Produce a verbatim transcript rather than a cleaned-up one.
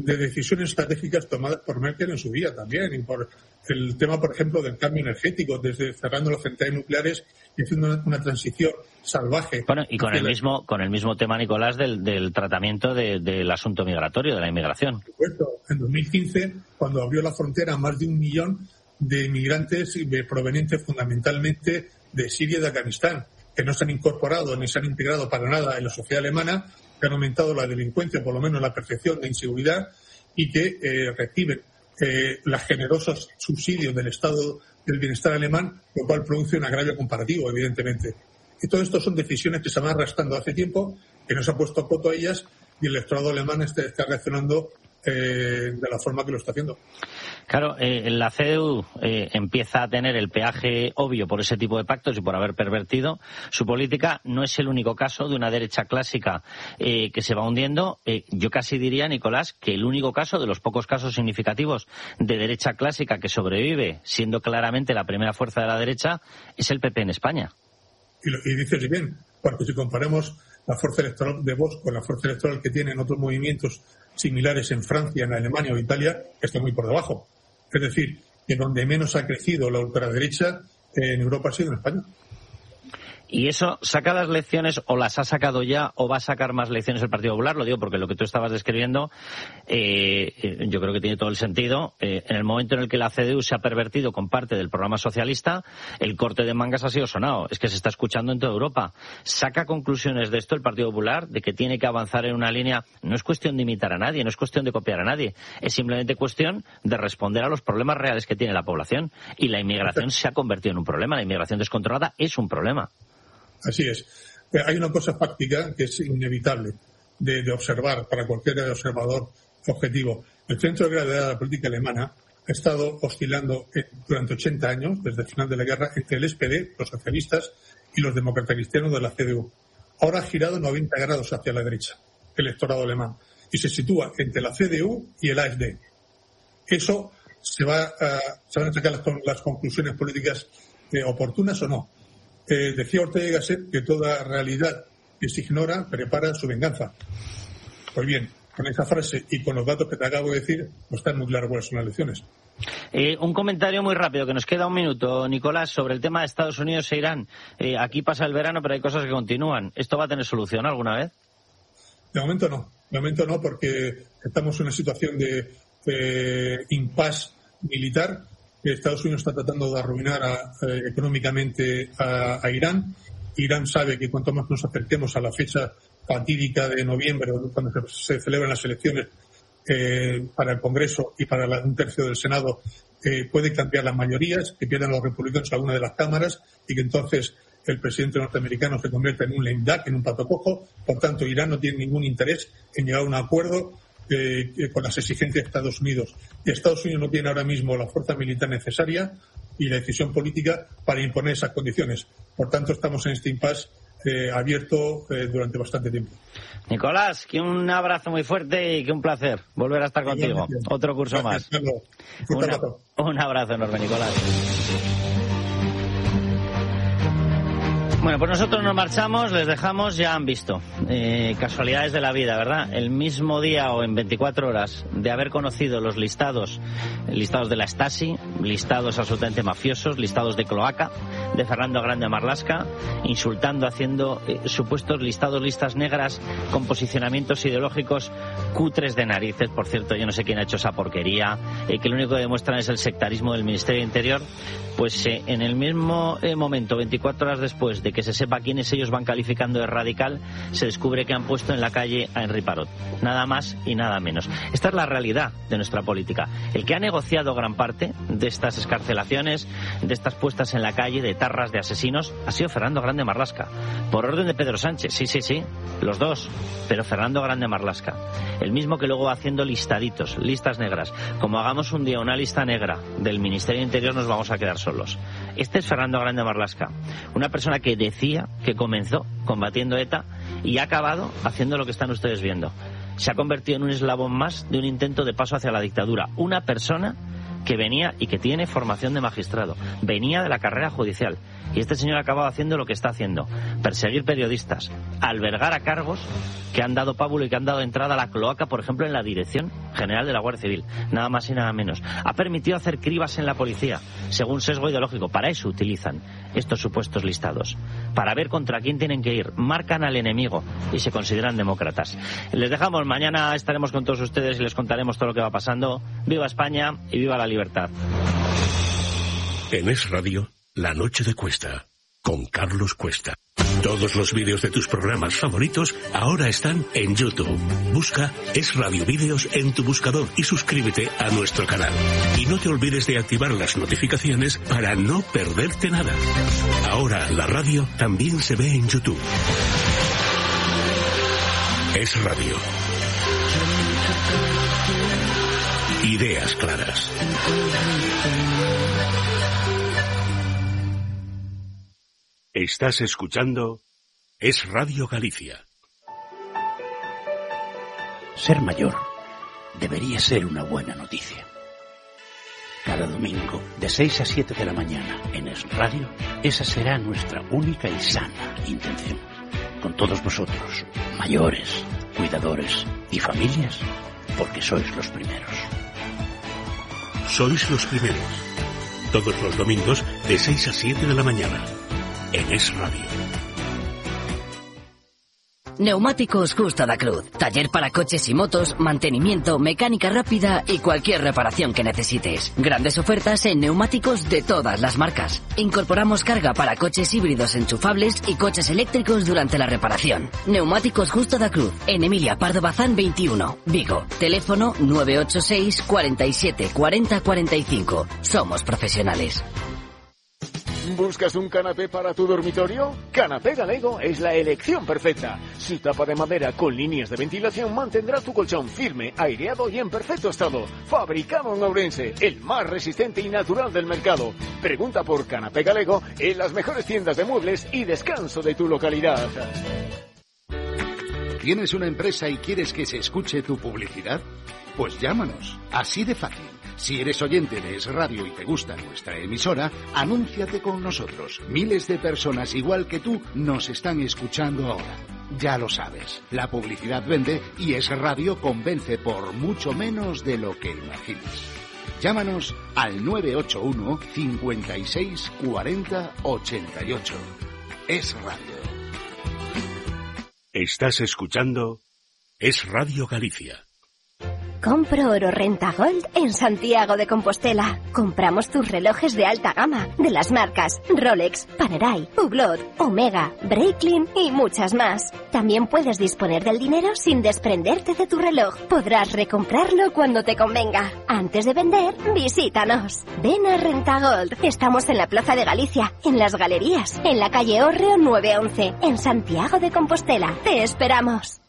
de decisiones estratégicas tomadas por Merkel en su día también, y por el tema, por ejemplo, del cambio energético, desde cerrando las centrales nucleares y haciendo una, una transición salvaje. Bueno, y con el mismo con el mismo tema, Nicolás, del, del tratamiento de, del asunto migratorio, de la inmigración. Por supuesto, en dos mil quince, cuando abrió la frontera a más de un millón de inmigrantes provenientes fundamentalmente de Siria y de Afganistán, que no se han incorporado ni se han integrado para nada en la sociedad alemana, que han aumentado la delincuencia, por lo menos la percepción de inseguridad, y que eh, reciben eh, los generosos subsidios del Estado del Bienestar alemán, lo cual produce un agravio comparativo, evidentemente. Y todo esto son decisiones que se van arrastrando hace tiempo, que no se ha puesto coto a ellas, y el electorado alemán está, está reaccionando eh, de la forma que lo está haciendo. Claro, eh, la C D U eh, empieza a tener el peaje obvio por ese tipo de pactos y por haber pervertido su política. No es el único caso de una derecha clásica eh, que se va hundiendo. Eh, yo casi diría, Nicolás, que el único caso, de los pocos casos significativos de derecha clásica que sobrevive, siendo claramente la primera fuerza de la derecha, es el P P en España. Y, lo, y dices bien, porque si comparamos la fuerza electoral de Vox con la fuerza electoral que tienen otros movimientos similares en Francia, en Alemania o Italia, está muy por debajo. Es decir, que donde menos ha crecido la ultraderecha eh, en Europa ha sido en España. ¿Y eso saca las lecciones, o las ha sacado ya, o va a sacar más lecciones el Partido Popular? Lo digo porque lo que tú estabas describiendo eh, yo creo que tiene todo el sentido. Eh, en el momento en el que la C D U se ha pervertido con parte del programa socialista, el corte de mangas ha sido sonado. Es que se está escuchando en toda Europa. ¿Saca conclusiones de esto el Partido Popular? De que tiene que avanzar en una línea. No es cuestión de imitar a nadie, no es cuestión de copiar a nadie. Es simplemente cuestión de responder a los problemas reales que tiene la población. Y la inmigración se ha convertido en un problema. La inmigración descontrolada es un problema. Así es. Hay una cosa fáctica que es inevitable de, de observar para cualquier observador objetivo. El centro de gravedad de la política alemana ha estado oscilando durante ochenta años, desde el final de la guerra, entre el S P D, los socialistas, y los demócratas cristianos de la C D U. Ahora ha girado noventa grados hacia la derecha, el electorado alemán, y se sitúa entre la C D U y el A F D. Eso se, va a, se van a sacar las, las conclusiones políticas eh, oportunas o no. Eh, decía Ortega y Gasset que toda realidad que se ignora prepara su venganza. Pues bien, con esa frase y con los datos que te acabo de decir, no están muy claras cuáles son las lecciones. Eh, un comentario muy rápido, que nos queda un minuto, Nicolás, sobre el tema de Estados Unidos e Irán. Eh, aquí pasa el verano, pero hay cosas que continúan. ¿Esto va a tener solución alguna vez? De momento no. De momento no, porque estamos en una situación de eh, impasse militar. Estados Unidos está tratando de arruinar a, eh, económicamente a, a Irán. Irán sabe que cuanto más nos acerquemos a la fecha fatídica de noviembre, cuando se, se celebran las elecciones eh, para el Congreso y para la, un tercio del Senado, eh, puede cambiar las mayorías, que pierdan los republicanos alguna de las cámaras y que entonces el presidente norteamericano se convierta en un lame duck, en un pato cojo. Por tanto, Irán no tiene ningún interés en llegar a un acuerdo Eh, con las exigencias de Estados Unidos. Y Estados Unidos no tiene ahora mismo la fuerza militar necesaria y la decisión política para imponer esas condiciones. Por tanto, estamos en este impasse eh, abierto eh, durante bastante tiempo. Nicolás, que un abrazo muy fuerte y que un placer volver a estar contigo. Otro curso Gracias, más. Una, un abrazo enorme, Nicolás. Bueno, pues nosotros nos marchamos, les dejamos, ya han visto. Eh, casualidades de la vida, ¿verdad? El mismo día o en veinticuatro horas de haber conocido los listados, listados de la Stasi, listados absolutamente mafiosos, listados de cloaca, de Fernando Grande Marlaska, insultando, haciendo eh, supuestos listados, listas negras, con posicionamientos ideológicos cutres de narices. Por cierto, yo no sé quién ha hecho esa porquería, eh, que lo único que demuestran es el sectarismo del Ministerio de Interior. Pues eh, en el mismo eh, momento, veinticuatro horas después de que se sepa quiénes ellos van calificando de radical, se descubre que han puesto en la calle a Henri Parot. Nada más y nada menos. Esta es la realidad de nuestra política. El que ha negociado gran parte de estas excarcelaciones, de estas puestas en la calle, de tarras de asesinos, ha sido Fernando Grande Marlaska. Por orden de Pedro Sánchez, sí, sí, sí, los dos, pero Fernando Grande Marlaska. El mismo que luego va haciendo listaditos, listas negras. Como hagamos un día una lista negra del Ministerio de Interior, nos vamos a quedar solos. Este es Fernando Grande Marlaska, una persona que decía que comenzó combatiendo ETA y ha acabado haciendo lo que están ustedes viendo. Se ha convertido en un eslabón más de un intento de paso hacia la dictadura. Una persona que venía y que tiene formación de magistrado, venía de la carrera judicial. Y este señor ha acabado haciendo lo que está haciendo: perseguir periodistas, albergar a cargos que han dado pábulo y que han dado entrada a la cloaca, por ejemplo, en la Dirección General de la Guardia Civil, nada más y nada menos. Ha permitido hacer cribas en la policía, según sesgo ideológico. Para eso utilizan estos supuestos listados, para ver contra quién tienen que ir. Marcan al enemigo y se consideran demócratas. Les dejamos, mañana estaremos con todos ustedes y les contaremos todo lo que va pasando. ¡Viva España y viva la libertad! En Es Radio, La Noche de Cuesta, con Carlos Cuesta. Todos los vídeos de tus programas favoritos ahora están en YouTube. Busca Es Radio Vídeos en tu buscador y suscríbete a nuestro canal. Y no te olvides de activar las notificaciones para no perderte nada. Ahora la radio también se ve en YouTube. Es Radio. Ideas claras. Estás escuchando Es Radio Galicia. Ser mayor debería ser una buena noticia. Cada domingo, de seis a siete de la mañana, en Es Radio, esa será nuestra única y sana intención. Con todos vosotros, mayores, cuidadores y familias, porque sois los primeros. Sois los primeros. Todos los domingos, de seis a siete de la mañana. En Es Radio. Neumáticos Justo da Cruz. Taller para coches y motos, mantenimiento, mecánica rápida y cualquier reparación que necesites. Grandes ofertas en neumáticos de todas las marcas. Incorporamos carga para coches híbridos enchufables y coches eléctricos durante la reparación. Neumáticos Justo da Cruz. En Emilia Pardo Bazán veintiuno, Vigo. Teléfono nueve ocho seis, cuarenta y siete, cuarenta, cuarenta y cinco. Somos profesionales. ¿Buscas un canapé para tu dormitorio? Canapé Galego es la elección perfecta. Su tapa de madera con líneas de ventilación mantendrá tu colchón firme, aireado y en perfecto estado. Fabricado en Ourense, el más resistente y natural del mercado. Pregunta por Canapé Galego en las mejores tiendas de muebles y descanso de tu localidad. ¿Tienes una empresa y quieres que se escuche tu publicidad? Pues llámanos, así de fácil. Si eres oyente de Es Radio y te gusta nuestra emisora, anúnciate con nosotros. Miles de personas igual que tú nos están escuchando ahora. Ya lo sabes, la publicidad vende y Es Radio convence por mucho menos de lo que imaginas. Llámanos al nueve ocho uno, cincuenta y seis, cuarenta, ochenta y ocho. Es Radio. Estás escuchando Es Radio Galicia. Compro Oro Renta Gold en Santiago de Compostela. Compramos tus relojes de alta gama, de las marcas Rolex, Panerai, Hublot, Omega, Breitling y muchas más. También puedes disponer del dinero sin desprenderte de tu reloj. Podrás recomprarlo cuando te convenga. Antes de vender, visítanos. Ven a Renta Gold. Estamos en la Plaza de Galicia, en Las Galerías, en la calle Hórreo nueve once, en Santiago de Compostela. Te esperamos.